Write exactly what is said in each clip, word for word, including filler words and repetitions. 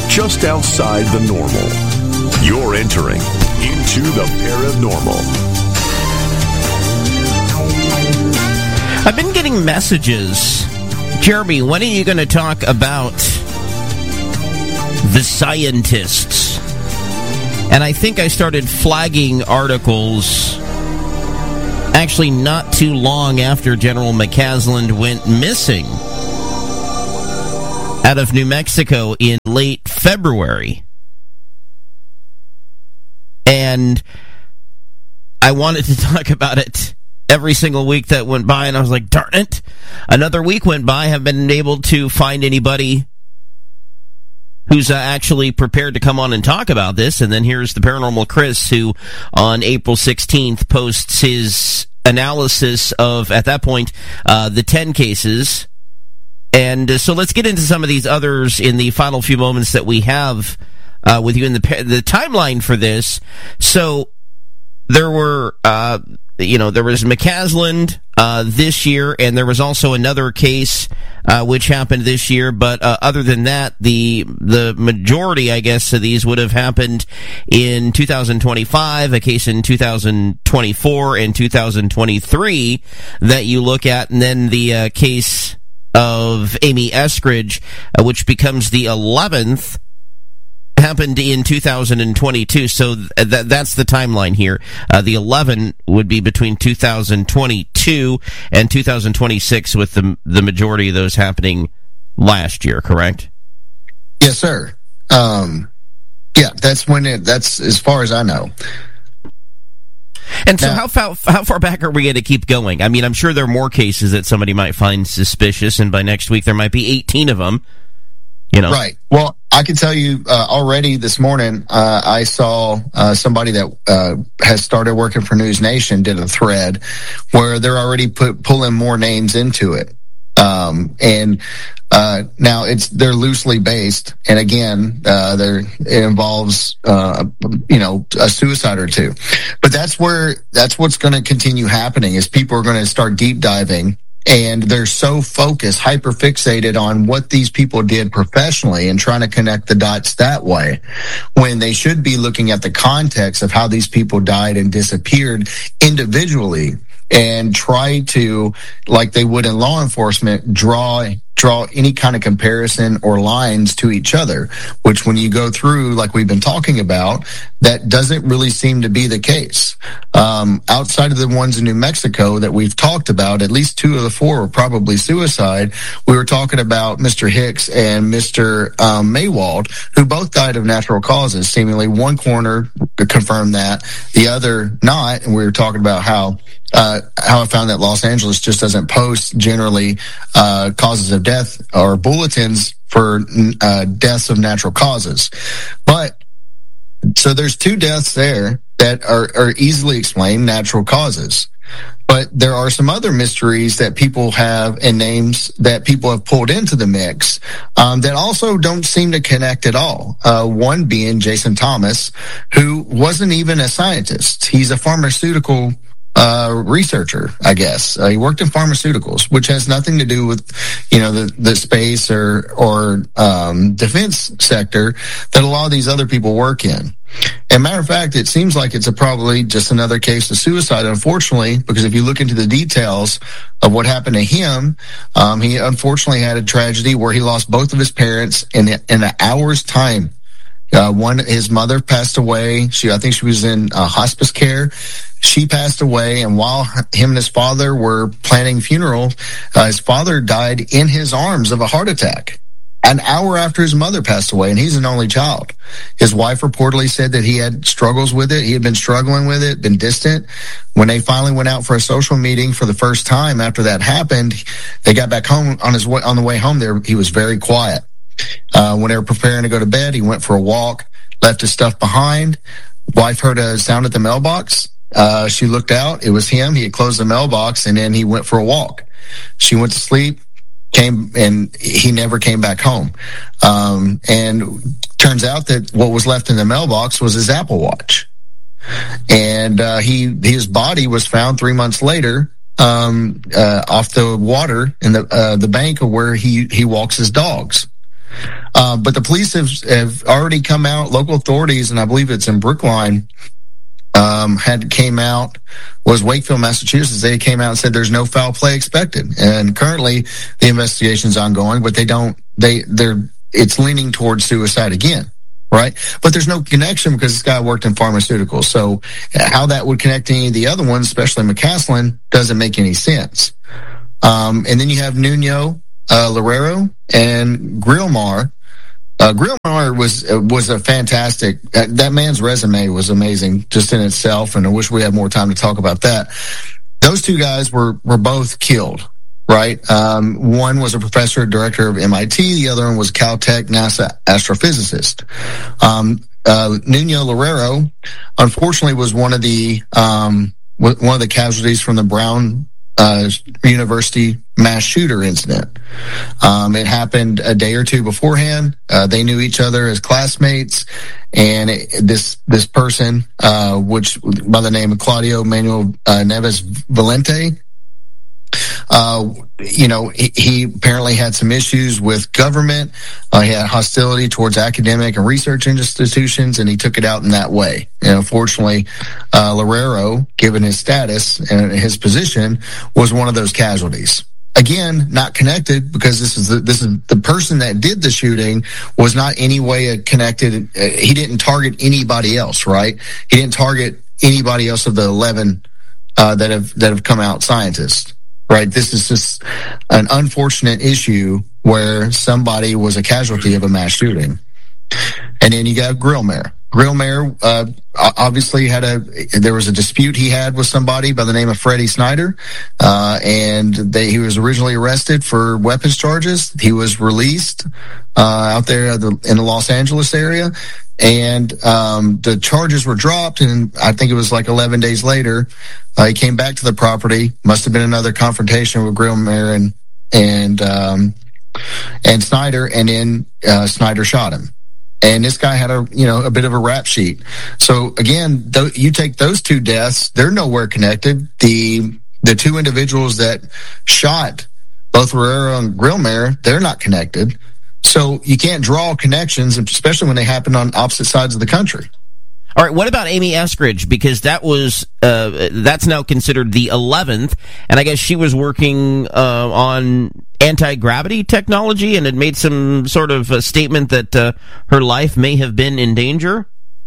just outside the normal. You're entering into the paranormal. I've been getting messages. Jeremy, when are you going to talk about the scientists? And I think I started flagging articles actually not too long after General McCasland went missing out of New Mexico in late February. And I wanted to talk about it every single week that went by, and I was like, darn it. Another week went by. I haven't been able to find anybody who's uh, actually prepared to come on and talk about this. And then here's the Paranormal Chris, who on April sixteenth posts his analysis of, at that point, uh, the ten cases. And uh, so let's get into some of these others in the final few moments that we have uh, with you in the the timeline for this. So there were, uh, you know, there was McCasland uh, this year, and there was also another case uh, which happened this year. But uh, other than that, the the majority, I guess, of these would have happened in two thousand twenty-five, a case in two thousand twenty-four, and two thousand twenty-three that you look at, and then the uh, case of Amy Eskridge, uh, which becomes the eleventh, happened in two thousand twenty-two. So th- th- that's the timeline here. Uh, the eleven would be between two thousand twenty-two and two thousand twenty-six, with the the majority of those happening last year, correct? Yes, sir. Um, yeah, that's when it, that's as far as I know. And so now, how far, how far back are we going to keep going? I mean, I'm sure there are more cases that somebody might find suspicious, and by next week there might be eighteen of them. You know, right. Well, I can tell you uh, already this morning, uh, I saw uh, somebody that uh, has started working for News Nation did a thread where they're already put, pulling more names into it. Um, and uh, now it's they're loosely based, and again, uh, there it involves uh, you know a suicide or two. But that's where that's what's going to continue happening is people are going to start deep diving. And they're so focused, hyper fixated on what these people did professionally and trying to connect the dots that way, when they should be looking at the context of how these people died and disappeared individually and try to, like they would in law enforcement, draw draw any kind of comparison or lines to each other, which when you go through, like we've been talking about, that doesn't really seem to be the case. Um, outside of the ones in New Mexico that we've talked about, at least two of the four were probably suicide. We were talking about Mister Hicks and Mister Um, Maywald, who both died of natural causes. Seemingly one coroner confirmed that, the other not. And we were talking about how Uh, how I found that Los Angeles just doesn't post generally uh, causes of death or bulletins for uh, deaths of natural causes. But so there's two deaths there that are, are easily explained, natural causes. But there are some other mysteries that people have and names that people have pulled into the mix um, that also don't seem to connect at all. Uh, one being Jason Thomas, who wasn't even a scientist. He's a pharmaceutical uh researcher, I guess. Uh, he worked in pharmaceuticals, which has nothing to do with, you know, the, the space or, or um defense sector that a lot of these other people work in. And matter of fact, it seems like it's a probably just another case of suicide, unfortunately, because if you look into the details of what happened to him, um, he unfortunately had a tragedy where he lost both of his parents in, in an hour's time. Uh, one, his mother passed away. She, I think she was in uh, hospice care. She passed away, and while him and his father were planning funeral, uh, his father died in his arms of a heart attack an hour after his mother passed away, and he's an only child. His wife reportedly said that he had struggles with it. He had been struggling with it, been distant. When they finally went out for a social meeting for the first time after that happened, they got back home on his way, on the way home there, he was very quiet. Uh, when they were preparing to go to bed, he went for a walk, left his stuff behind. Wife heard a sound at the mailbox. Uh, she looked out. It was him. He had closed the mailbox, and then he went for a walk. She went to sleep, came, and he never came back home. Um, and turns out that what was left in the mailbox was his Apple Watch. And uh, he his body was found three months later um, uh, off the water in the uh, the bank of where he, he walks his dogs. Uh, but the police have, have already come out, local authorities, and I believe it's in Brookline, um, had came out, was Wakefield, Massachusetts. They came out and said there's no foul play expected. And currently the investigation's ongoing, but they don't, they, they're, it's leaning towards suicide again. Right. But there's no connection because this guy worked in pharmaceuticals. So how that would connect to any of the other ones, especially McCaslin, doesn't make any sense. Um, and then you have Nuno, uh, Loureiro and Grillmar. Uh, Grillmar was, uh, was a fantastic, uh, that man's resume was amazing just in itself. And I wish we had more time to talk about that. Those two guys were, were both killed. Right. Um, one was a professor, director of M I T. The other one was Caltech NASA astrophysicist. Um, uh, Nuno Loureiro, unfortunately, was one of the um, one of the casualties from the Brown uh, University mass shooter incident. Um, it happened a day or two beforehand. Uh, they knew each other as classmates, and it, this this person, uh, which by the name of Claudio Manuel uh, Neves Valente. Uh, you know, he, he apparently had some issues with government. Uh, he had hostility towards academic and research institutions, and he took it out in that way. And unfortunately, uh, Loureiro, given his status and his position, was one of those casualties. Again, not connected because this is the, this is the person that did the shooting was not any way connected. He didn't target anybody else, right? He didn't target anybody else of the eleven uh, that have that have come out scientists. Right. This is just an unfortunate issue where somebody was a casualty of a mass shooting. And then you got Grillmare. Grillmare, uh, obviously had a, there was a dispute he had with somebody by the name of Freddie Snyder. Uh, and they, he was originally arrested for weapons charges. He was released, uh, out there in the Los Angeles area. And, um, the charges were dropped, and I think it was like eleven days later, uh, he came back to the property. Must have been another confrontation with Grillmare and, and, um, and Snyder, and then, uh, Snyder shot him. And this guy had a, you know, a bit of a rap sheet. So again, th- you take those two deaths, they're nowhere connected. The, the two individuals that shot both Loureiro and Grillmare, they're not connected. So you can't draw connections, especially when they happen on opposite sides of the country. All right, what about Amy Eskridge? Because that was uh, that's now considered the eleventh, and I guess she was working uh, on anti-gravity technology and had made some sort of a statement that uh, her life may have been in danger.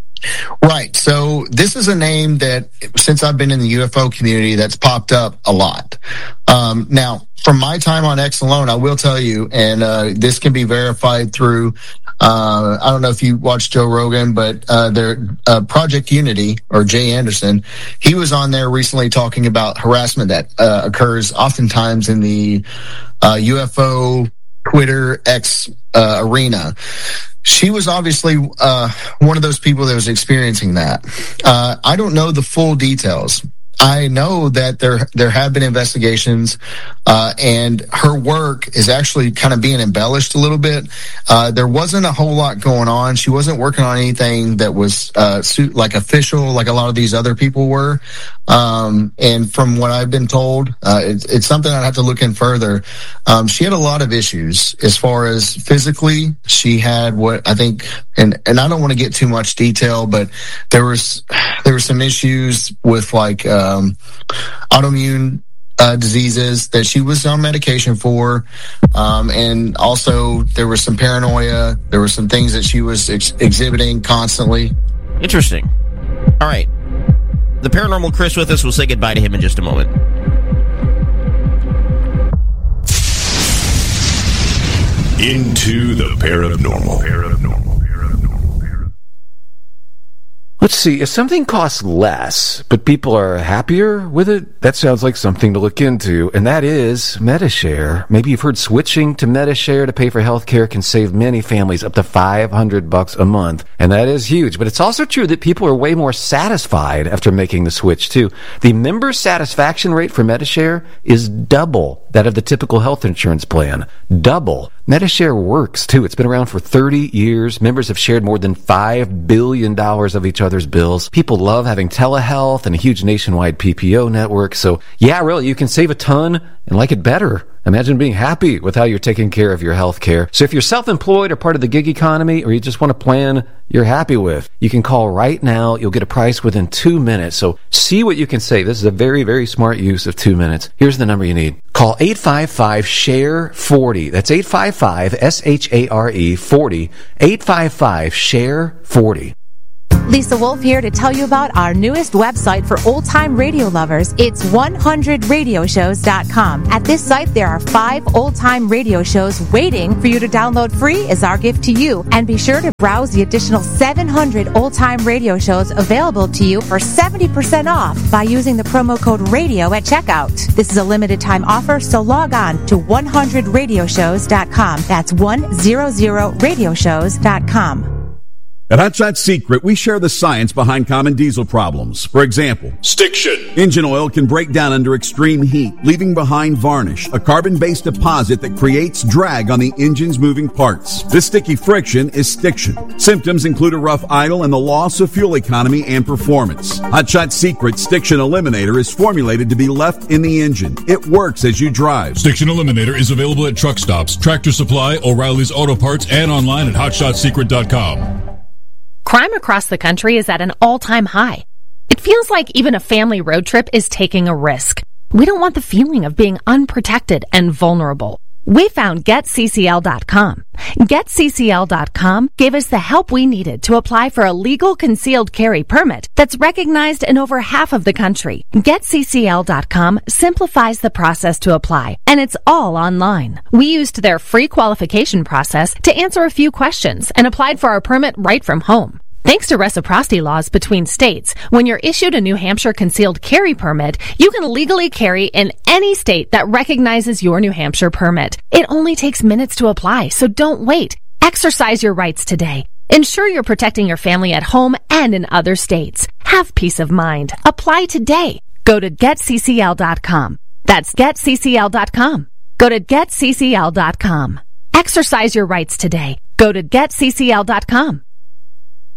Right. So this is a name that, since I've been in the U F O community, that's popped up a lot. Um, now, from my time on X alone, I will tell you, and uh, this can be verified through, uh, I don't know if you watch Joe Rogan, but uh, their uh, Project Unity, or Jay Anderson, he was on there recently talking about harassment that uh, occurs oftentimes in the uh, U F O Twitter X uh, arena. She was obviously uh, one of those people that was experiencing that. Uh, I don't know the full details. I know that there there have been investigations, uh, and her work is actually kind of being embellished a little bit. Uh, there wasn't a whole lot going on. She wasn't working on anything that was uh, suit like official, like a lot of these other people were. Um, and from what I've been told, uh, it's, it's something I'd have to look in further. Um, she had a lot of issues as far as physically. She had what I think, and and I don't want to get too much detail, but there was there were some issues with like. Uh, Um, autoimmune uh, diseases that she was on medication for, um, and also there was some paranoia. There were some things that she was ex- exhibiting constantly. Interesting. All right, the paranormal Chris with us. We'll say goodbye to him in just a moment. Into the paranormal. Paranormal. Let's see, if something costs less, but people are happier with it, that sounds like something to look into, and that is Medi-Share. Maybe you've heard switching to Medi-Share to pay for healthcare can save many families up to five hundred bucks a month, and that is huge. But it's also true that people are way more satisfied after making the switch, too. The member satisfaction rate for Medi-Share is double that of the typical health insurance plan. Double. Medi-Share works, too. It's been around for thirty years. Members have shared more than five billion dollars of each other's bills. People love having telehealth and a huge nationwide P P O network. So, yeah, really, you can save a ton and like it better Imagine being happy with how you're taking care of your health care. So if you're self-employed or part of the gig economy, or you just want a plan you're happy with, you can call right now. You'll get a price within two minutes. So see what you can save. This is a very, very smart use of two minutes. Here's the number you need. Call eight five five, S H A R E, forty. That's eight five five, S H A R E, forty. eight five five, S H A R E, forty. Lisa Wolf here to tell you about our newest website for old-time radio lovers. It's one hundred radio shows dot com. At this site, there are five old-time radio shows waiting for you to download free as our gift to you. And be sure to browse the additional seven hundred old-time radio shows available to you for seventy percent off by using the promo code RADIO at checkout. This is a limited-time offer, so log on to one hundred radio shows dot com. That's one hundred radio shows dot com. At Hot Shot Secret, we share the science behind common diesel problems. For example, stiction. Engine oil can break down under extreme heat, leaving behind varnish, a carbon-based deposit that creates drag on the engine's moving parts. This sticky friction is stiction. Symptoms include a rough idle and the loss of fuel economy and performance. Hot Shot Secret Stiction Eliminator is formulated to be left in the engine. It works as you drive. Stiction Eliminator is available at truck stops, Tractor Supply, O'Reilly's Auto Parts, and online at hot shot secret dot com. Crime across the country is at an all-time high. It feels like even a family road trip is taking a risk. We don't want the feeling of being unprotected and vulnerable. We found Get C C L dot com. Get C C L dot com gave us the help we needed to apply for a legal concealed carry permit that's recognized in over half of the country. Get C C L dot com simplifies the process to apply, and it's all online. We used their free qualification process to answer a few questions and applied for our permit right from home. Thanks to reciprocity laws between states, when you're issued a New Hampshire concealed carry permit, you can legally carry in any state that recognizes your New Hampshire permit. It only takes minutes to apply, so don't wait. Exercise your rights today. Ensure you're protecting your family at home and in other states. Have peace of mind. Apply today. Go to Get C C L dot com. That's Get C C L dot com. Go to Get C C L dot com. Exercise your rights today. Go to Get C C L dot com.